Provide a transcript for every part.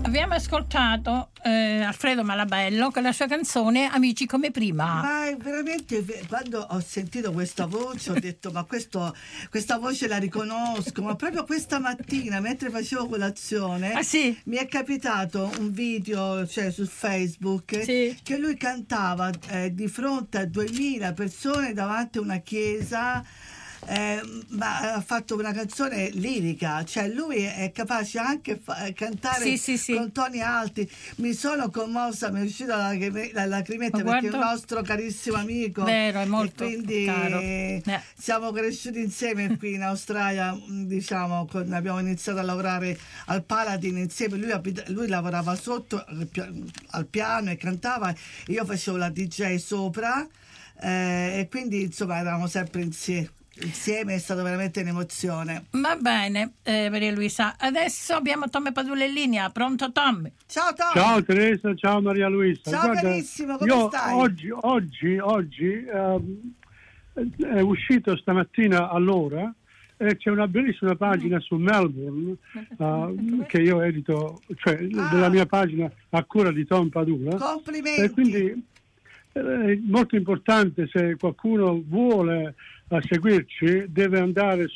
Abbiamo ascoltato Alfredo Malabello con la sua canzone Amici come prima. Ma veramente, quando ho sentito questa voce ho detto ma questa voce la riconosco, ma proprio questa mattina mentre facevo colazione mi è capitato un video, cioè su Facebook, che lui cantava di fronte a 2000 persone davanti a una chiesa. Ma ha fatto una canzone lirica, cioè lui è capace anche cantare con toni alti. Mi sono commossa, mi è uscita la lacrimetta perché è un nostro carissimo amico. Vero, è molto e quindi caro. Siamo cresciuti insieme qui in Australia, diciamo, abbiamo iniziato a lavorare al Paladin insieme. Lui lavorava sotto al piano e cantava, e io facevo la DJ sopra, e quindi insomma eravamo sempre insieme, è stato veramente un'emozione. Va bene, Maria Luisa. Adesso abbiamo Tommy Padula in linea. Pronto, Tommy? Ciao Tommy. Ciao Teresa, ciao Maria Luisa. Ciao, carissimo, come stai? Oggi è uscito stamattina all'ora e c'è una bellissima pagina su Melbourne che io edito, cioè della mia pagina a cura di Tom Padula. Complimenti. E quindi è molto importante, se qualcuno vuole seguirci deve andare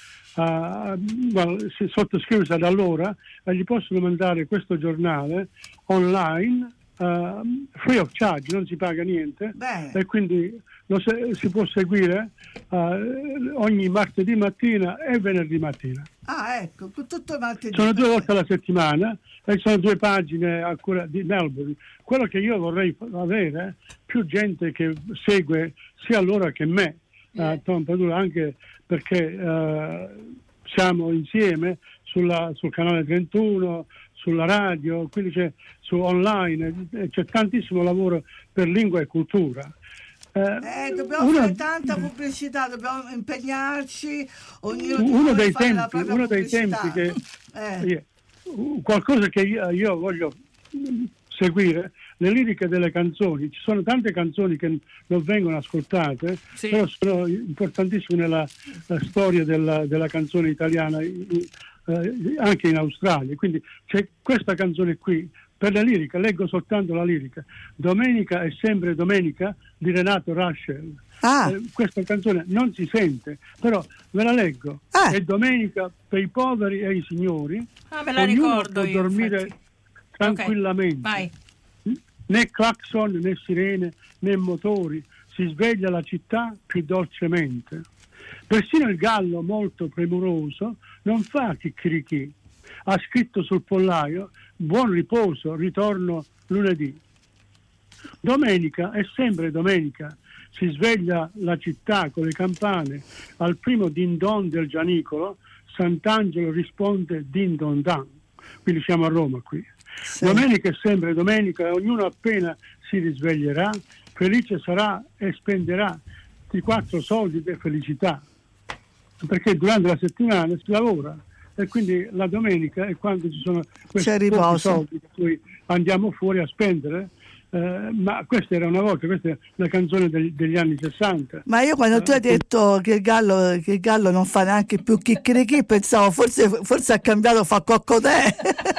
sottoscriversi ad allora e gli possono mandare questo giornale online free of charge, non si paga niente. Bene. E quindi si può seguire ogni martedì mattina e venerdì mattina. Ecco, tutto martedì. Sono 2 volte alla settimana e sono 2 pagine a cura di Melbourne. Quello che io vorrei avere più gente che segue sia loro che me, Tom Padula, anche perché siamo insieme sul canale 31, sulla radio, quindi c'è su online, c'è tantissimo lavoro per lingua e cultura. Dobbiamo fare tanta pubblicità, dobbiamo impegnarci, uno dei tempi che qualcosa che io voglio seguire, le liriche delle canzoni. Ci sono tante canzoni che non vengono ascoltate, però sono importantissime nella storia della canzone italiana, anche in Australia. Quindi c'è questa canzone qui. Per la lirica, leggo soltanto la lirica. Domenica è sempre domenica di Renato Raschel. Questa canzone non si sente, però ve la leggo. È domenica per i poveri e i signori. Me la ricordo può dormire tranquillamente. Okay. Né clacson né sirene né motori, si sveglia la città più dolcemente. Persino il gallo molto premuroso non fa chicchirichì. Ha scritto sul pollaio: buon riposo, ritorno lunedì. Domenica è sempre domenica, si sveglia la città con le campane. Al primo din don del gianicolo Sant'Angelo risponde din don dan. Quindi siamo a Roma qui. Domenica è sempre domenica e ognuno appena si risveglierà felice sarà e spenderà i 4 soldi di felicità, perché durante la settimana si lavora e quindi la domenica è quando ci sono questi pochi soldi per cui andiamo fuori a spendere. Ma questa era una volta, questa è una canzone degli anni 60. Ma io quando tu hai detto che il gallo non fa neanche più chicchirichì, pensavo forse ha cambiato, fa coccodè.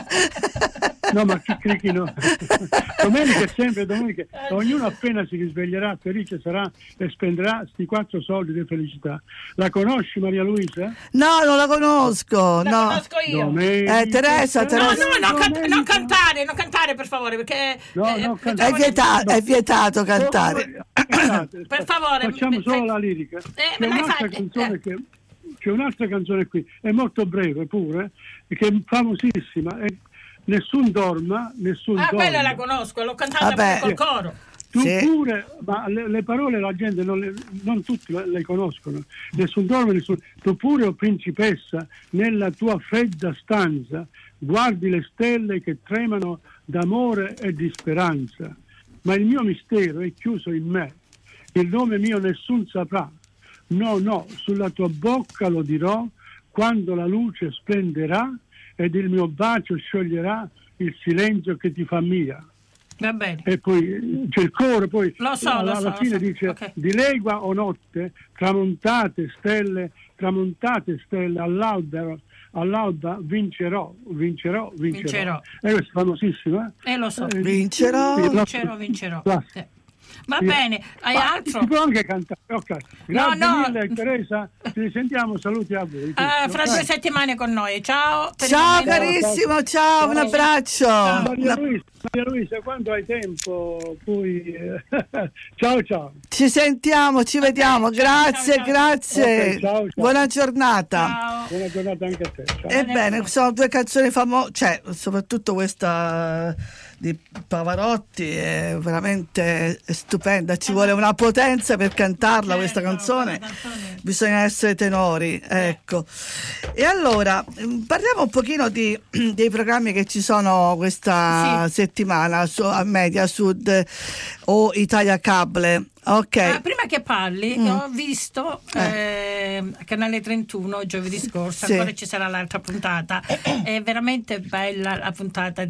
No, ma chicchirichì no. Domenica è sempre domenica, ognuno appena si risveglierà felice sarà e spenderà sti 4 soldi di felicità. La conosci, Maria Luisa? No, non la conosco. La conosco io. Domenica, Teresa. Non cantare per favore, perché è vietato cantare. Per favore. Facciamo solo la lirica. C'è un'altra canzone qui, è molto breve pure, che è famosissima, Nessun dorma. Quella la conosco, l'ho cantata col coro. Tu pure, ma le parole la gente non tutti le conoscono. Nessun dorme, tu pure, o principessa, nella tua fredda stanza, guardi le stelle che tremano d'amore e di speranza. Ma il mio mistero è chiuso in me, il nome mio nessun saprà. No, sulla tua bocca lo dirò quando la luce splenderà ed il mio bacio scioglierà il silenzio che ti fa mia. Va bene. E poi c'è il coro, poi alla fine dice di legua o notte tramontate stelle all'albero all'alba vincerò. È famosissimo, lo so. Vincerò. Va bene, hai altro? Si può anche cantare, ok. Grazie No. mille Teresa, ci sentiamo, saluti a voi. Fra 2 settimane con noi, ciao. Ciao carissimo, ciao, un abbraccio. Maria Luisa, quando hai tempo poi ciao. Ci sentiamo, ci vediamo, grazie. Okay, ciao. Buona giornata. Ciao. Buona giornata anche a te. Ciao. Ebbene, sono 2 canzoni famose, cioè soprattutto questa di Pavarotti è veramente stupenda, ci vuole una potenza per cantarla questa canzone, bisogna essere tenori, ecco. E allora parliamo un pochino dei programmi che ci sono questa settimana a Mediasud o Italia Cable. Ok. Prima che parli, ho visto Canale 31 giovedì scorso, ancora ci sarà l'altra puntata. È veramente bella la puntata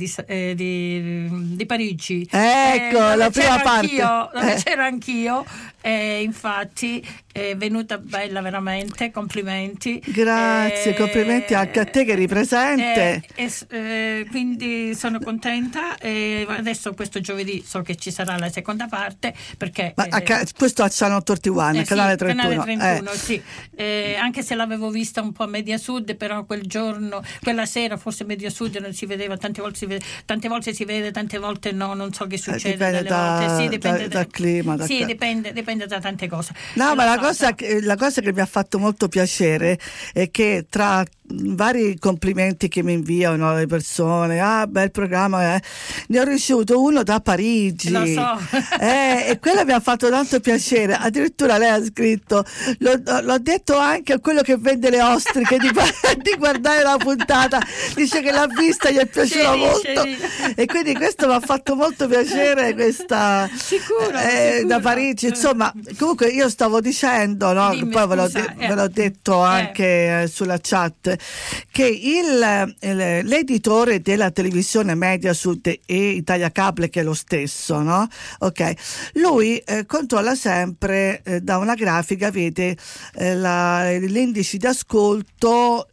di Parigi. Ecco, la prima parte. Dove c'ero anch'io. Infatti è venuta bella veramente, complimenti. Grazie, complimenti anche a te che eri presente. Quindi sono contenta. Adesso questo giovedì so che ci sarà la seconda parte, perché questo a Channel 31, Canale 31. Canale 31, sì. Anche se l'avevo vista un po' a Mediasud, però quella sera forse Mediasud non si vedeva, tante volte si vede, tante volte no, non so che succede. Dipende dal clima. Dipende da tante cose. No, ma la cosa che mi ha fatto molto piacere è che tra vari complimenti che mi inviano le persone, bel programma, ne ho ricevuto uno da Parigi. Lo so. E quello mi ha fatto tanto piacere. Addirittura lei ha scritto, l'ho detto anche a quello che vende le ostriche di guardare la puntata, dice che l'ha vista, gli è piaciuta molto. E quindi questo mi ha fatto molto piacere, questa sicuro. Da Parigi. Insomma, comunque io stavo dicendo, no? Dimmi, poi scusa, ve l'ho detto anche sulla chat, che l'editore della televisione Mediasud e Italia Cable, che è lo stesso, no? Ok, lui controlla sempre da una grafica, vede l'indice di ascolto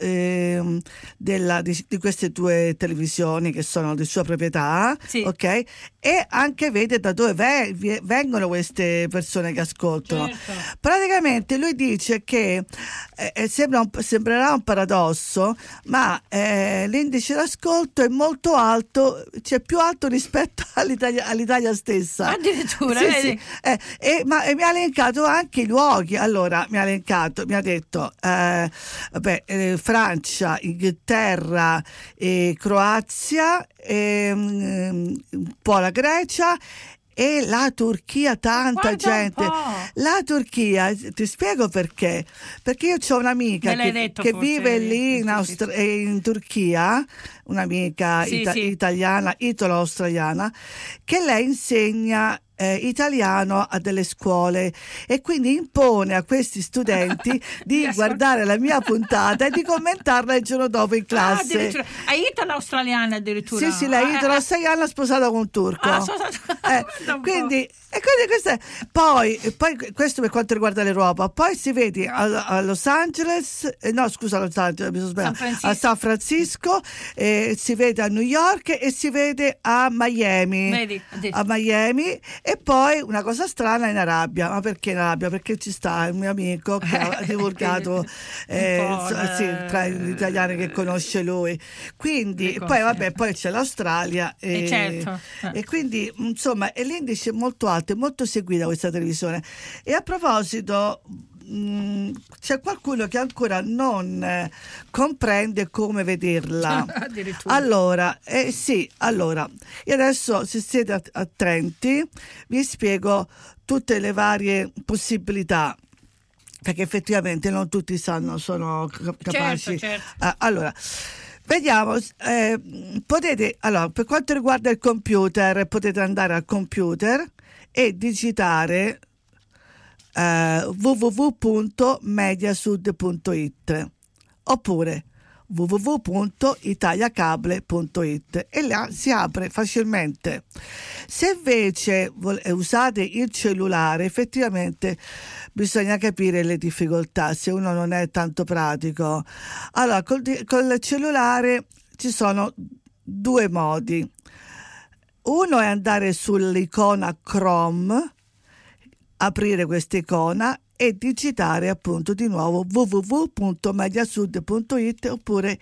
di queste 2 televisioni che sono di sua proprietà, ok, e anche vede da dove vengono queste persone che ascoltano. Certo. Praticamente lui dice che sembrerà un paradosso, ma l'indice d'ascolto è molto alto, cioè più alto rispetto all'Italia stessa. Addirittura, sì. Ma mi ha elencato anche i luoghi. Allora mi ha detto Francia, Inghilterra, Croazia, un po' la Grecia e la Turchia, tanta gente. La Turchia, ti spiego perché io ho un'amica che vive lì in Turchia, un'amica italiana, italo-australiana, che lei insegna italiano a delle scuole e quindi impone a questi studenti di guardare la mia puntata e di commentarla il giorno dopo in classe. È italo-australiana addirittura? Sì, lei è italo-australiana sposata con un turco. Quindi questo è. Poi questo per quanto riguarda l'Europa. Poi si vede a Los Angeles, a San Francisco, si vede a New York e si vede a Miami. E poi una cosa strana in Arabia. Ma perché in Arabia? Perché ci sta il mio amico che ha divulgato tra gli italiani che conosce lui. Quindi poi c'è l'Australia e quindi insomma l'indice è molto alto, è molto seguita questa televisione. E a proposito, c'è qualcuno che ancora non comprende come vederla. Allora, io adesso, se siete attenti, vi spiego tutte le varie possibilità, perché effettivamente non tutti sono capaci. Certo. Allora, vediamo, potete, per quanto riguarda il computer, potete andare al computer e digitare www.mediasud.it oppure www.italiacable.it e là si apre facilmente. Se invece usate il cellulare, effettivamente bisogna capire le difficoltà, se uno non è tanto pratico. Allora, col cellulare ci sono due modi. Uno è andare sull'icona Chrome, aprire questa icona e digitare appunto di nuovo www.mediasud.it oppure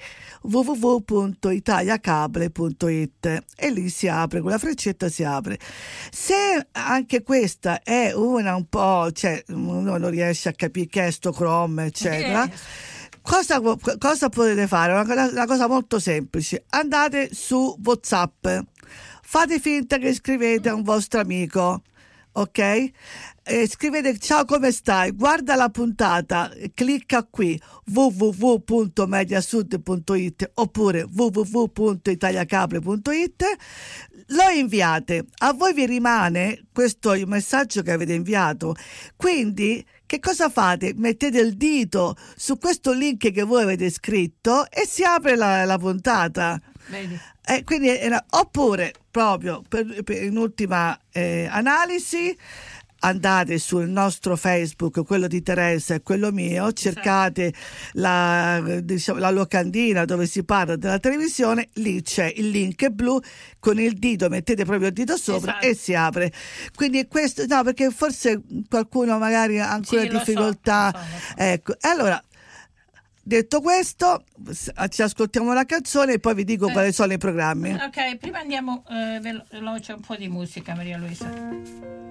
www.italiacable.it e lì si apre, con la freccetta si apre. Se anche questa è un po', cioè uno non riesce a capire che è sto Chrome eccetera, cosa potete fare? Una cosa molto semplice: andate su WhatsApp, fate finta che scrivete a un vostro amico, ok? Scrivete ciao, come stai, guarda la puntata, clicca qui www.mediasud.it oppure www.italiacable.it, lo inviate, a voi vi rimane questo il messaggio che avete inviato, quindi che cosa fate? Mettete il dito su questo link che voi avete scritto e si apre la puntata. Vedi. Quindi oppure proprio in ultima analisi andate sul nostro Facebook, quello di Teresa e quello mio, cercate la locandina dove si parla della televisione, lì c'è il link blu, con il dito mettete proprio il dito sopra e si apre. Quindi questo, no, perché forse qualcuno magari ha ancora difficoltà. Lo so. Ecco, allora, detto questo, ci ascoltiamo la canzone e poi vi dico quali sono i programmi. Ok, prima andiamo veloce un po' di musica, Maria Luisa.